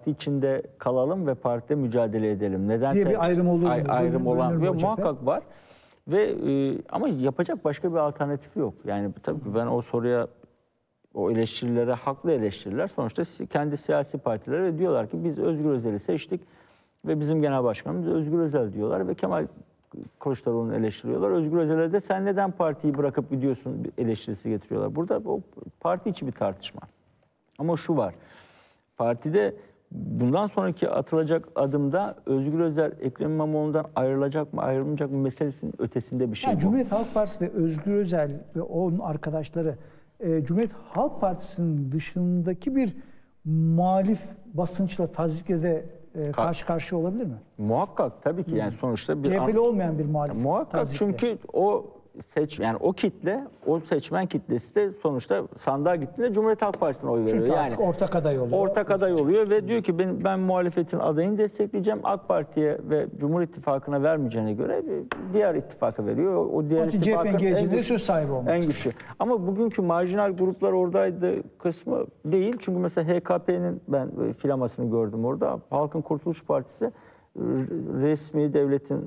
parti içinde kalalım ve partide mücadele edelim. Neden diye bir ayrım olur mu? Ayrım olan ve muhakkak hep var. Ve ama yapacak başka bir alternatifi yok. Yani tabii ki ben o soruya, o eleştirilere, haklı eleştiriler, sonuçta kendi siyasi partileri diyorlar ki biz Özgür Özel'i seçtik ve bizim genel başkanımız Özgür Özel diyorlar ve Kemal Kılıçdaroğlu'nu eleştiriyorlar. Özgür Özel'e de sen neden partiyi bırakıp gidiyorsun eleştirisi getiriyorlar. Burada o parti içi bir tartışma. Ama şu var, partide bundan sonraki atılacak adımda Özgür Özel Ekrem İmamoğlu'ndan ayrılacak mı ayrılmayacak mı meselesinin ötesinde bir şey yani bu. Cumhuriyet Halk Partisi de Özgür Özel ve onun arkadaşları Cumhuriyet Halk Partisi'nin dışındaki bir muhalif basınçla, tazyikle de karşı karşıya olabilir mi? Muhakkak tabii ki yani sonuçta bir CHP'li olmayan bir muhalif. muhakkak tazyikle. çünkü o yani o kitle, o seçmen kitlesi de sonuçta sandığa gittiğinde Cumhuriyet Halk Partisi'ne oy veriyor. Çünkü Yani artık ortak aday oluyor. ortak aday oluyor ve diyor ki ben muhalefetin adayını destekleyeceğim. AK Parti'ye ve Cumhur İttifakı'na vermeyeceğine göre diğer ittifaka veriyor. O diğer Onun için ittifakın CHP'nin geleceğinde söz sahibi olmak en istiyor. güçlü. Ama bugünkü marjinal gruplar oradaydı kısmı değil. Çünkü mesela HKP'nin ben filamasını gördüm orada. Halkın Kurtuluş Partisi resmi devletin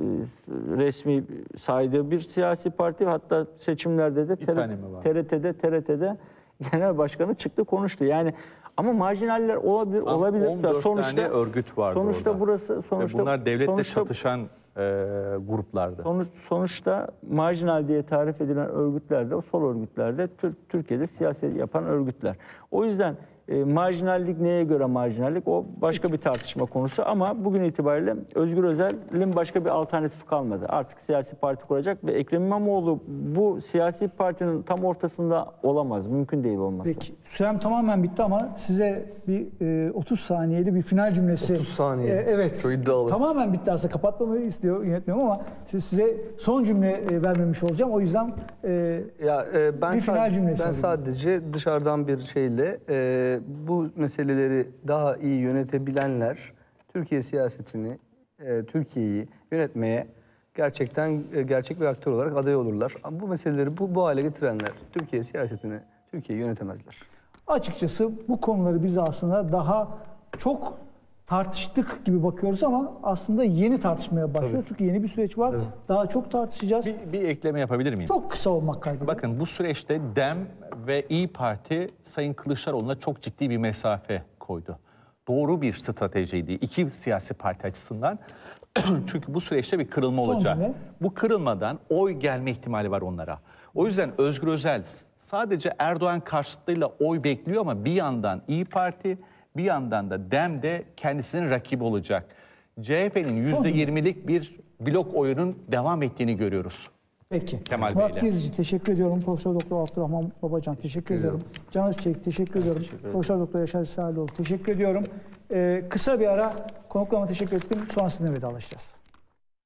resmi saydığı bir siyasi parti, hatta seçimlerde de TRT'de genel başkanı çıktı konuştu. Yani ama marjinaller olabilir 14 sonuçta tane örgüt vardı sonuçta orada. burası sonuçta bunlar devletle çatışan gruplardı. Sonuçta marjinal diye tarif edilen örgütlerde, o sol örgütlerde Türkiye'de siyaset yapan örgütler. O yüzden marjinallik neye göre marjinallik, o başka bir tartışma konusu ama bugün itibariyle Özgür Özel'in başka bir alternatifi kalmadı. Artık siyasi parti kuracak ve Ekrem İmamoğlu bu siyasi partinin tam ortasında olamaz. Mümkün değil olması. Peki sürem tamamen bitti ama size bir 30 saniyeli bir final cümlesi. 30 saniye. Evet. Çok iddialı. Tamamen bitti aslında, kapatmamı istiyor yönetmiyorum ama size son cümle vermemiş olacağım. O yüzden Ben bir final cümlesi. Ben sadece dışarıdan bir şeyle bu meseleleri daha iyi yönetebilenler Türkiye siyasetini, Türkiye'yi yönetmeye gerçekten gerçek bir aktör olarak aday olurlar. Ama bu meseleleri bu hale getirenler Türkiye siyasetini, Türkiye'yi yönetemezler. Açıkçası bu konuları biz aslında daha çok tartıştık gibi bakıyoruz ama aslında yeni tartışmaya başlıyoruz. Çünkü yeni bir süreç var. Evet. Daha çok tartışacağız. Bir ekleme yapabilir miyim? Çok kısa olmak kaydıyla. Bakın bu süreçte DEM ve İYİ Parti Sayın Kılıçdaroğlu'na çok ciddi bir mesafe koydu. Doğru bir stratejiydi iki siyasi parti açısından. Çünkü bu süreçte bir kırılma olacak. Bu kırılmadan oy gelme ihtimali var onlara. O yüzden Özgür Özel sadece Erdoğan karşıtlığıyla oy bekliyor ama bir yandan İYİ Parti, bir yandan da DEM de kendisinin rakibi olacak. CHP'nin %20'lik bir blok oyunun devam ettiğini görüyoruz. Peki. Kemal Murat Bey'le. Gezici teşekkür ediyorum. Profesör Doktor Abdurrahman Babacan teşekkür ediyorum. Can Özçelik teşekkür ediyorum. Profesör Doktor Yaşar Sağlıoğlu teşekkür ediyorum. Kısa bir ara konuklarıma teşekkür ettim. Sonrasında vedalaşacağız.